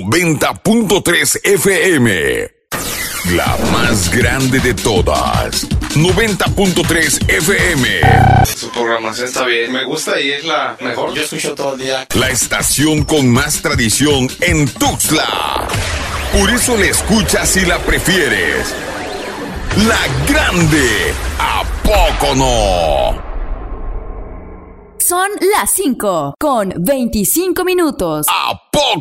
90.3 FM. La más grande de todas. 90.3 FM. Su programación está bien. Me gusta y es la mejor. Yo escucho todo el día. La estación con más tradición en Tuxtla. Por eso la escuchas y la prefieres. La grande. ¿A poco no? Son las 5 con 25 minutos. ¿A poco?